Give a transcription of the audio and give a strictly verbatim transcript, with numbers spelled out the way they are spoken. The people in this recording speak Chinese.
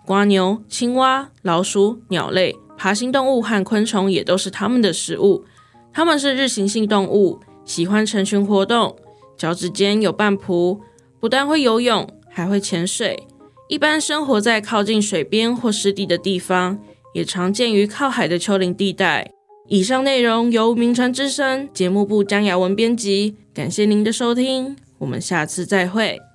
蝸牛、青蛙、老鼠、鸟类、爬行动物和昆虫也都是它们的食物。它们是日行性动物，喜欢成群活动，脚趾间有半蹼，不但会游泳，还会潜水。一般生活在靠近水边或湿地的地方，也常见于靠海的丘陵地带。以上内容由名传之声节目部江雅文编辑，感谢您的收听，我们下次再会。